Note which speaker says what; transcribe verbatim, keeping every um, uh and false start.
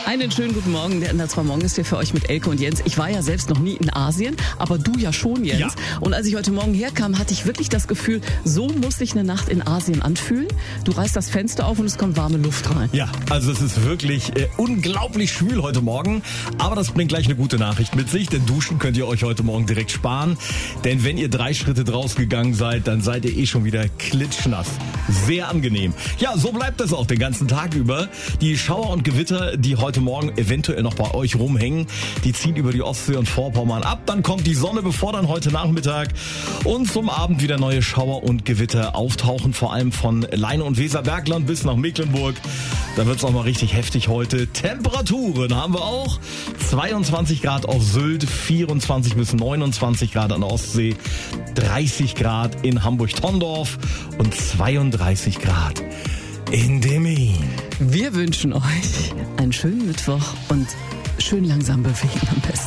Speaker 1: Einen schönen gguten Morgen. Der N D R zwei Morgen ist hier für euch mit Elke und Jens. Ich war ja selbst noch nie in Asien, aber du ja schon, Jens.
Speaker 2: Ja.
Speaker 1: Und als ich heute Morgen herkam, hatte ich wirklich das Gefühl, so muss sich eine Nacht in Asien anfühlen. Du reißt das Fenster auf und es kommt warme Luft rein.
Speaker 2: Ja, also es ist wirklich äh, unglaublich schwül heute Morgen. Aber das bringt gleich eine gute Nachricht mit sich, denn duschen könnt ihr euch heute Morgen direkt sparen. Denn wenn ihr drei Schritte draus gegangen seid, dann seid ihr eh schon wieder klitschnass. Sehr angenehm. Ja, so bleibt das auch den ganzen Tag über. Die Schauer und Gewitter, die heute Morgen eventuell noch bei euch rumhängen, die ziehen über die Ostsee und Vorpommern ab. Dann kommt die Sonne, bevor dann heute Nachmittag und zum Abend wieder neue Schauer und Gewitter auftauchen. Vor allem von Leine und Weserbergland bis nach Mecklenburg. Da wird's auch mal richtig heftig heute. Temperaturen haben wir auch. zweiundzwanzig Grad auf Sylt, vierundzwanzig bis neunundzwanzig Grad an der Ostsee, dreißig Grad in Hamburg-Tondorf und zweiunddreißig Grad in Demmin.
Speaker 1: Wir wünschen euch einen schönen Mittwoch und schön langsam bewegen am besten.